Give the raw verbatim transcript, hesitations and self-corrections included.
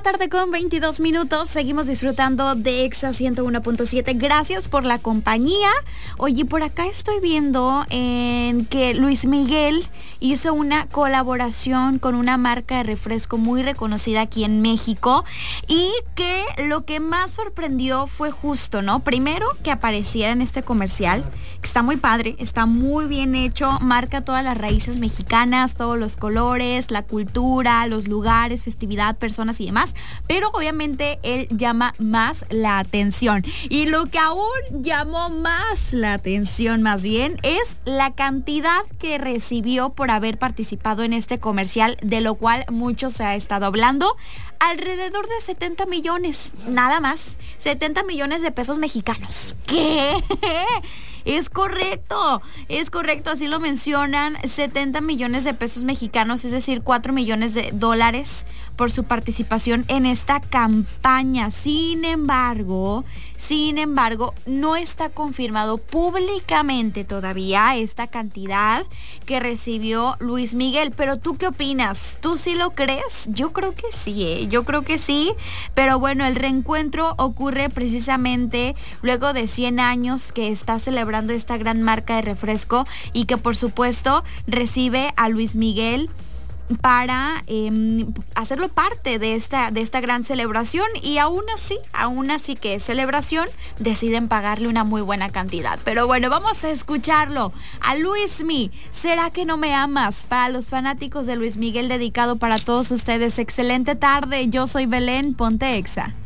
tarde con veintidós minutos. Seguimos disfrutando de Exa ciento uno punto siete. Gracias por la compañía. Oye, por acá estoy viendo en que Luis Miguel hizo una colaboración con una marca de refresco muy reconocida aquí en México y que lo que más sorprendió fue justo, ¿no? Primero, que apareciera en este comercial, que está muy padre, está muy bien hecho, marca todas las raíces mexicanas, todos los colores, la cultura, los lugares, festividad, personas y demás, pero obviamente él llama más la atención. Y lo que aún llamó más la atención, más bien, es la cantidad que recibió por haber participado en este comercial, de lo cual mucho se ha estado hablando. Alrededor de setenta millones, nada más, setenta millones de pesos mexicanos. ¿Qué? Es correcto, es correcto, así lo mencionan, setenta millones de pesos mexicanos, es decir, cuatro millones de dólares por su participación en esta campaña. Sin embargo, sin embargo, no está confirmado públicamente todavía esta cantidad que recibió Luis Miguel. Pero ¿tú qué opinas? ¿Tú sí lo crees? Yo creo que sí, ¿eh? Yo creo que sí. Pero bueno, el reencuentro ocurre precisamente luego de cien años que está celebrando esta gran marca de refresco y que por supuesto recibe a Luis Miguel para eh, hacerlo parte de esta, de esta gran celebración, y aún así, aún así que es celebración, deciden pagarle una muy buena cantidad. Pero bueno, vamos a escucharlo a Luismi. ¿Será que no me amas? Para los fanáticos de Luis Miguel, dedicado para todos ustedes. Excelente tarde, yo soy Belén, ponte Exa.